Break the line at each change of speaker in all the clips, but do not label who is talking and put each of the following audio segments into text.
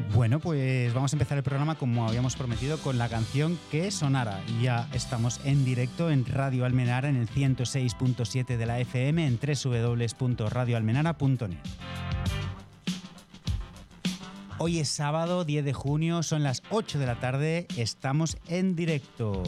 Bueno, pues vamos a empezar el programa como habíamos prometido con la canción que sonara. Ya estamos en directo en Radio Almenara en el 106.7 de la FM en www.radioalmenara.net. Hoy es sábado 10 de junio, son las 8 de la tarde, estamos en directo.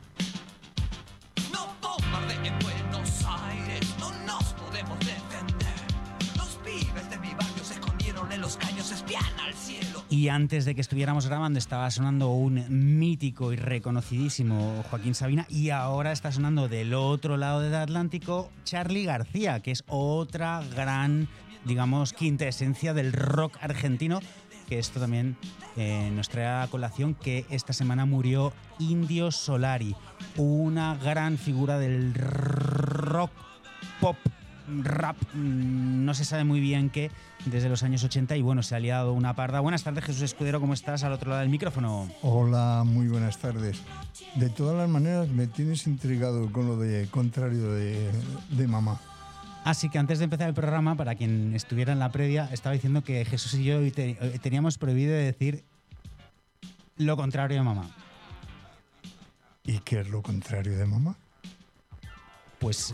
No bombardeen en Buenos Aires, no nos podemos defender. Los pibes de mi barrio se escondieron en los caños, espían al cielo.
Y antes de que estuviéramos grabando estaba sonando un mítico y reconocidísimo Joaquín Sabina, y ahora está sonando del otro lado del Atlántico Charly García, que es otra gran, digamos, quintaesencia del rock argentino, que esto también nos trae a colación que esta semana murió Indio Solari, una gran figura del rock, pop, rap, no se sabe muy bien qué, desde los años 80, y bueno, se ha liado una parda. Buenas tardes, Jesús Escudero, ¿cómo estás al otro lado del micrófono?
Hola, muy buenas tardes. De todas las maneras, me tienes intrigado con lo de contrario de mamá.
Así que antes de empezar el programa, para quien estuviera en la previa, estaba diciendo que Jesús y yo teníamos prohibido decir lo contrario de mamá.
¿Y qué es lo contrario de mamá?
Pues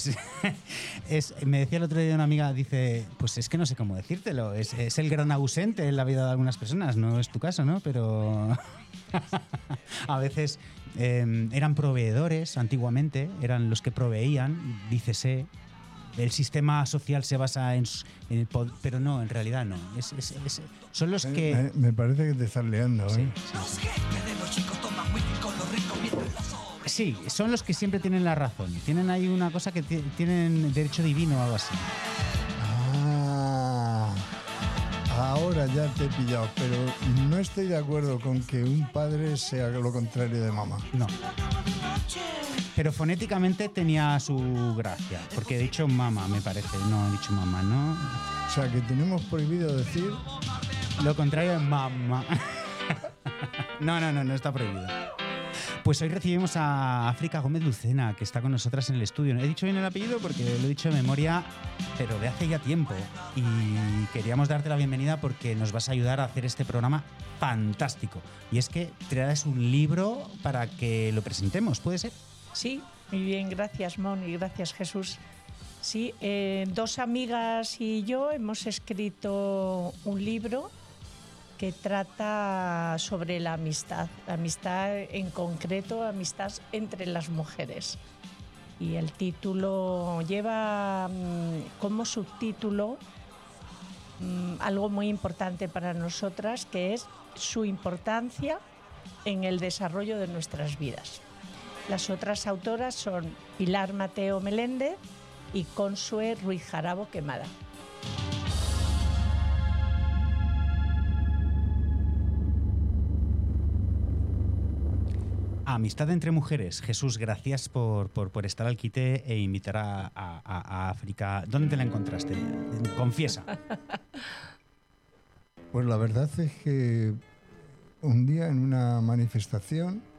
me decía el otro día una amiga, dice, pues es que no sé cómo decírtelo, es el gran ausente en la vida de algunas personas, no es tu caso, ¿no? Pero a veces eran proveedores antiguamente, eran los que proveían, dícese. El sistema social se basa en el poder, pero no, en realidad no. Son los que...
Me parece que te estás liando, ¿eh?
Los jefes de los chicos toman whisky con los ricos mientras los hombres.
Sí, son los que siempre tienen la razón. Tienen ahí una cosa que tienen derecho divino o algo así.
Ah, ahora ya te he pillado, pero no estoy de acuerdo con que un padre sea lo contrario de mamá.
No. Pero fonéticamente tenía su gracia, porque he dicho mamá, me parece, no he dicho mamá, ¿no?
O sea, que tenemos prohibido decir...
Lo contrario de mamá. No está prohibido. Pues hoy recibimos a África Gómez Lucena, que está con nosotras en el estudio. He dicho bien el apellido porque lo he dicho de memoria, pero de hace ya tiempo. Y queríamos darte la bienvenida porque nos vas a ayudar a hacer este programa fantástico. Y es que traes un libro para que lo presentemos, ¿puede ser?
Sí, muy bien, gracias Mon y gracias Jesús. Sí, dos amigas y yo hemos escrito un libro que trata sobre la amistad en concreto, amistad entre las mujeres. Y el título lleva como subtítulo algo muy importante para nosotras, que es su importancia en el desarrollo de nuestras vidas. Las otras autoras son Pilar Mateo Meléndez y Consue Ruiz Jarabo Quemada.
Amistad entre mujeres. Jesús, gracias por estar al quite e invitar a África. ¿Dónde te la encontraste? Confiesa.
Pues la verdad es que un día en una manifestación